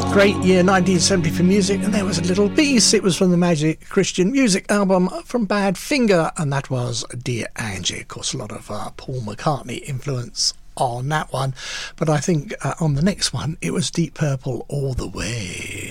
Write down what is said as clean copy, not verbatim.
Great year 1970 for music, and there was a little piece. It was from the Magic Christian Music album from Badfinger, and that was Dear Angie. Of course, a lot of Paul McCartney influence on that one, but I think on the next one it was Deep Purple all the way.